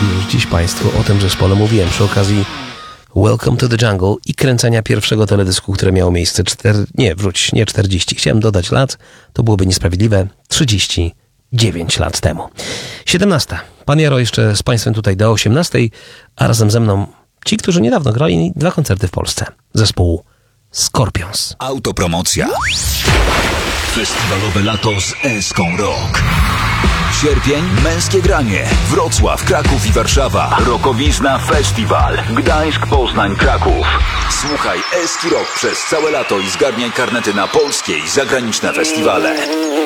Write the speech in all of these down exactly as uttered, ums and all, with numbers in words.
Już dziś Państwu o tym zespole mówiłem przy okazji Welcome to the Jungle i kręcenia pierwszego teledysku, które miało miejsce cztery, nie, wróć, nie czterdzieści. Chciałem dodać lat, to byłoby niesprawiedliwe, trzydzieści dziewięć lat temu. siedemnasta. Pan Jaro jeszcze z Państwem tutaj do osiemnastej, a razem ze mną ci, którzy niedawno grali dwa koncerty w Polsce. Zespół Scorpions. Autopromocja. Festiwalowe lato z Eską Rock. Sierpień, męskie granie. Wrocław, Kraków i Warszawa. Rokowizna Festiwal. Gdańsk, Poznań, Kraków. Słuchaj Eski Rock przez całe lato i zgarniaj karnety na polskie i zagraniczne festiwale.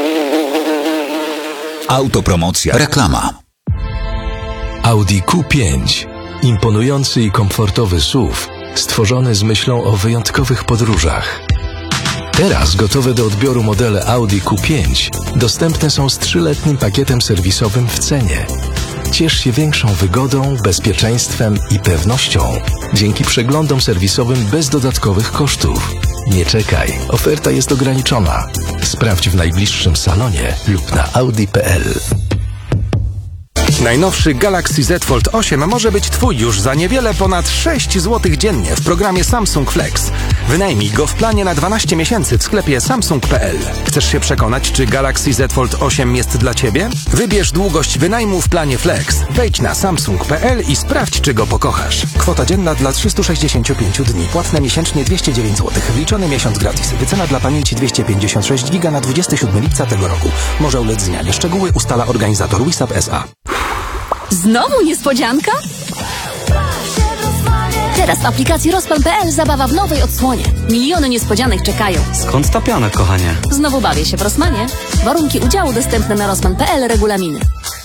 Autopromocja. Reklama. Audi Q pięć. Imponujący i komfortowy S U V, stworzony z myślą o wyjątkowych podróżach. Teraz gotowe do odbioru modele Audi Q pięć dostępne są z trzyletnim pakietem serwisowym w cenie. Ciesz się większą wygodą, bezpieczeństwem i pewnością dzięki przeglądom serwisowym bez dodatkowych kosztów. Nie czekaj, oferta jest ograniczona. Sprawdź w najbliższym salonie lub na audi kropka p l. Najnowszy Galaxy Z Fold osiem może być Twój już za niewiele ponad sześć złotych dziennie w programie Samsung Flex. Wynajmij go w planie na dwanaście miesięcy w sklepie samsung kropka p l. Chcesz się przekonać, czy Galaxy Z Fold osiem jest dla Ciebie? Wybierz długość wynajmu w planie Flex. Wejdź na samsung kropka p l i sprawdź, czy go pokochasz. Kwota dzienna dla trzystu sześćdziesięciu pięciu dni. Płatne miesięcznie dwieście dziewięć złotych. Wliczony miesiąc gratis. Wycena dla pamięci dwieście pięćdziesiąt sześć giga na dwudziestego siódmego lipca tego roku. Może ulec zmianie. Szczegóły ustala organizator Wisap S A. Znowu niespodzianka? Teraz w aplikacji Rozpan kropka p l zabawa w nowej odsłonie. Miliony niespodzianek czekają. Skąd ta piana, kochanie? Znowu bawię się w Rosmanie. Warunki udziału dostępne na rozpan kropka p l, regulaminy.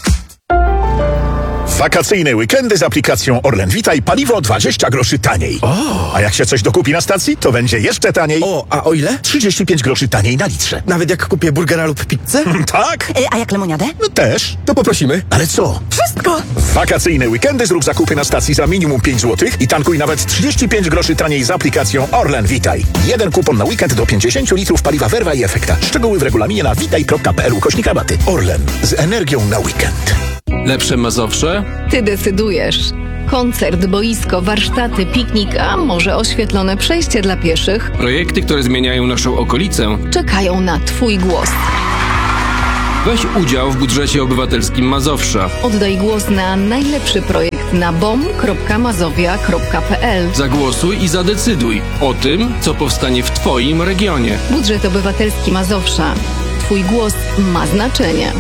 Wakacyjne weekendy z aplikacją Orlen Witaj, paliwo dwadzieścia groszy taniej. O! A jak się coś dokupi na stacji, to będzie jeszcze taniej. O, a o ile? trzydzieści pięć groszy taniej na litrze. Nawet jak kupię burgera lub pizzę? Tak? A jak lemoniadę? No też. To poprosimy. Ale co? Wszystko! W wakacyjne weekendy zrób zakupy na stacji za minimum pięć złotych i tankuj nawet trzydzieści pięć groszy taniej z aplikacją Orlen Witaj. Jeden kupon na weekend do pięćdziesiąt litrów paliwa Verva i Efekta. Szczegóły w regulaminie na witaj kropka p l ukośnik rabaty. Orlen. Z energią na weekend. Lepsze Mazowsze? Ty decydujesz. Koncert, boisko, warsztaty, piknik, a może oświetlone przejście dla pieszych? Projekty, które zmieniają naszą okolicę. Czekają na Twój głos. Weź udział w budżecie obywatelskim Mazowsza. Oddaj głos na najlepszy projekt na bom kropka mazowia kropka p l. Zagłosuj i zadecyduj o tym, co powstanie w Twoim regionie. Budżet obywatelski Mazowsza. Twój głos ma znaczenie.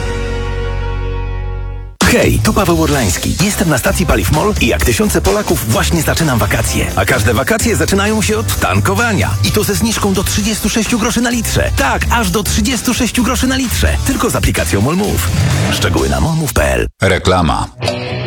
Hej, to Paweł Orlański. Jestem na stacji Paliw MOL i jak tysiące Polaków właśnie zaczynam wakacje. A każde wakacje zaczynają się od tankowania. I to ze zniżką do trzydziestu sześciu groszy na litrze. Tak, aż do trzydziestu sześciu groszy na litrze. Tylko z aplikacją MOL Move. Szczegóły na molmove kropka p l. Reklama.